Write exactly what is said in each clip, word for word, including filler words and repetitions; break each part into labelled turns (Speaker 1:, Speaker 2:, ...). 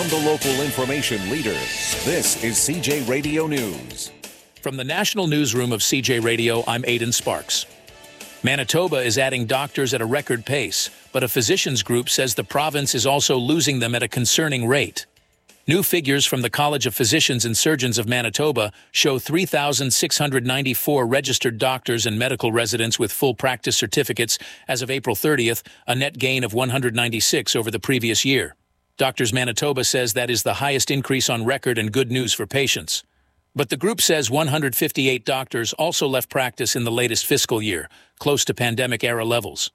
Speaker 1: From the local information leader, this is C J Radio News.
Speaker 2: From the National Newsroom of C J Radio, I'm Aidan Sparks. Manitoba is adding doctors at a record pace, but a physicians group says the province is also losing them at a concerning rate. New figures from the College of Physicians and Surgeons of Manitoba show three thousand six hundred ninety-four registered doctors and medical residents with full practice certificates as of April thirtieth, a net gain of one hundred ninety-six over the previous year. Doctors Manitoba says that is the highest increase on record and good news for patients. But the group says one hundred fifty-eight doctors also left practice in the latest fiscal year, close to pandemic-era levels.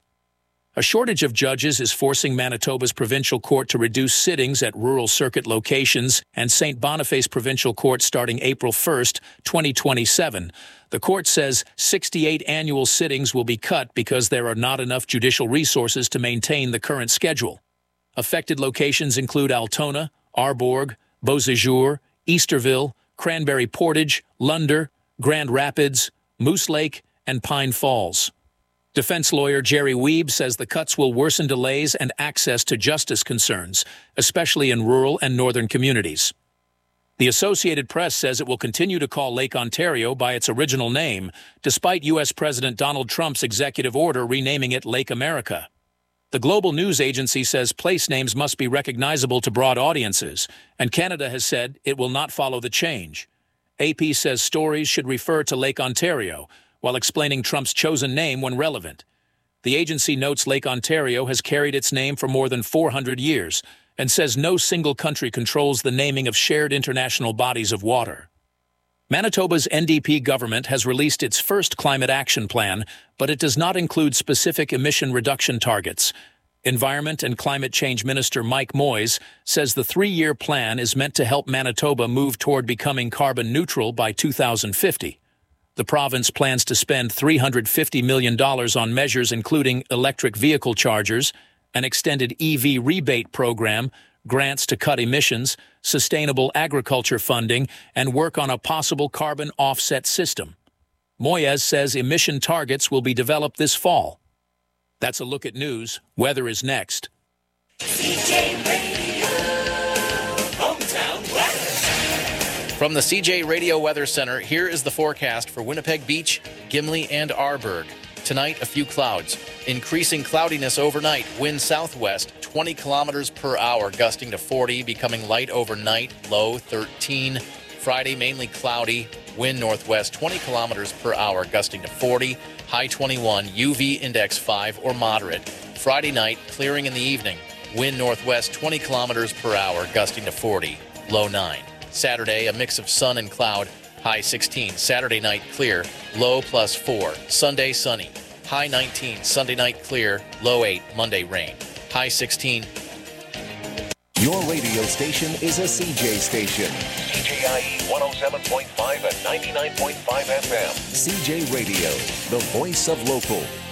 Speaker 2: A shortage of judges is forcing Manitoba's provincial court to reduce sittings at rural circuit locations and Saint Boniface Provincial Court starting April first, twenty twenty-seven. The court says sixty-eight annual sittings will be cut because there are not enough judicial resources to maintain the current schedule. Affected locations include Altona, Arborg, Beauséjour, Easterville, Cranberry Portage, Lunder, Grand Rapids, Moose Lake, and Pine Falls. Defense lawyer Jerry Wiebe says the cuts will worsen delays and access to justice concerns, especially in rural and northern communities. The Associated Press says it will continue to call Lake Ontario by its original name, despite U S President Donald Trump's executive order renaming it Lake America. The Global News Agency says place names must be recognizable to broad audiences, and Canada has said it will not follow the change. A P says stories should refer to Lake Ontario, while explaining Trump's chosen name when relevant. The agency notes Lake Ontario has carried its name for more than four hundred years and says no single country controls the naming of shared international bodies of water. Manitoba's N D P government has released its first climate action plan, but it does not include specific emission reduction targets. Environment and Climate Change Minister Mike Moyes says the three-year plan is meant to help Manitoba move toward becoming carbon neutral by two thousand fifty. The province plans to spend three hundred fifty million dollars on measures including electric vehicle chargers, an extended E V rebate program, grants to cut emissions, sustainable agriculture funding, and work on a possible carbon offset system. Moyes says emission targets will be developed this fall. That's a look at news. Weather is next.
Speaker 3: C J Radio, hometown weather.
Speaker 4: From the C J Radio Weather Center, here is the forecast for Winnipeg Beach, Gimli, and Arborg. Tonight, a few clouds. Increasing cloudiness overnight. Wind southwest, twenty kilometers per hour, gusting to forty, becoming light overnight, low thirteen. Friday, mainly cloudy. Wind northwest, twenty kilometers per hour, gusting to forty, high twenty-one. U V index five or moderate. Friday night, clearing in the evening. Wind northwest, twenty kilometers per hour, gusting to forty, low nine. Saturday, a mix of sun and cloud, high sixteen. Saturday night, clear, low plus four. Sunday, sunny, high nineteen. Sunday night, clear, low eight. Monday, rain, high sixteen.
Speaker 1: Your radio station is a C J station.
Speaker 3: C J I E one oh seven point five and ninety-nine point five F M.
Speaker 1: C J Radio, the voice of local.